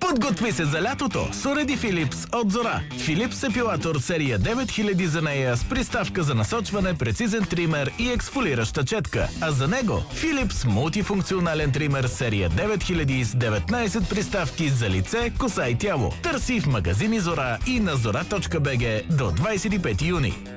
Подготви се за лятото с уреди Philips от Зора. Philips епилатор серия 9000 за нея с приставка за насочване, прецизен тример и ексфолираща четка. А за него Philips мултифункционален тример серия 9000 с 19 приставки за лице, коса и тяло. Търси в магазини Зора и на zora.bg до 25 юни.